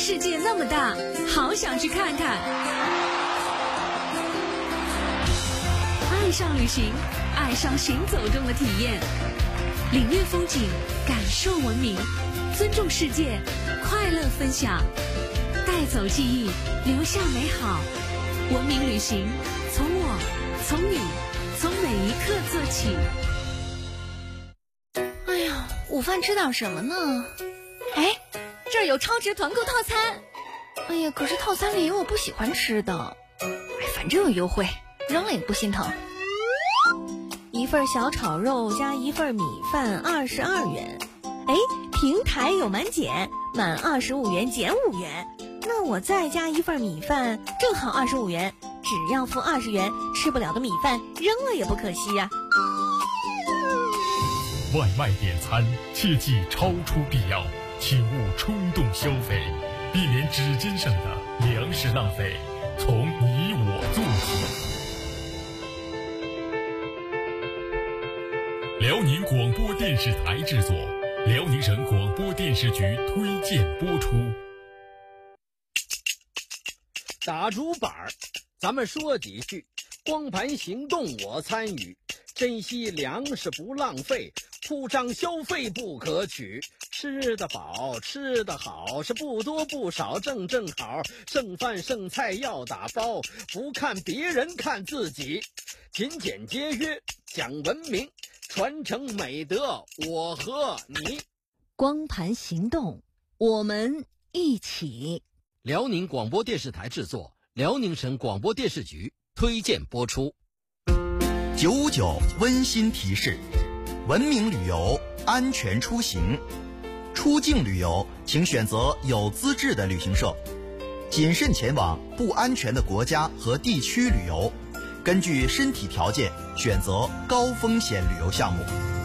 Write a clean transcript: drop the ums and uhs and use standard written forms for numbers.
世界那么大，好想去看看。爱上旅行，爱上行走中的体验，领略风景，感受文明，尊重世界，快乐分享，带走记忆，留下美好。文明旅行，从我，从你，从每一刻做起。 哎呀，午饭吃点什么呢？哎，这儿有超值团购套餐。哎呀，可是套餐里有我不喜欢吃的。哎，反正有优惠，扔了也不心疼。一份小炒肉加一份米饭22元。哎，平台有满减，满25元减5元。那我再加一份米饭，正好25元，只要付20元，吃不了的米饭扔了也不可惜呀。 外卖点餐切忌超出必要，请勿冲动消费，避免指尖上的粮食浪费，从你我做起。辽宁广播电视台制作，辽宁省广播电视局推荐播出。 打竹板儿，咱们说几句。光盘行动我参与，珍惜粮食不浪费，铺张消费不可取。吃得饱，吃得好，是不多不少正好。剩饭剩菜要打包，不看别人看自己。勤俭节约讲文明，传承美德我和你。 光盘行动，我们一起。 辽宁广播电视台制作，辽宁省广播电视局推荐播出。 959温馨提示：文明旅游，安全出行。出境旅游，请选择有资质的旅行社，谨慎前往不安全的国家和地区旅游，根据身体条件选择高风险旅游项目。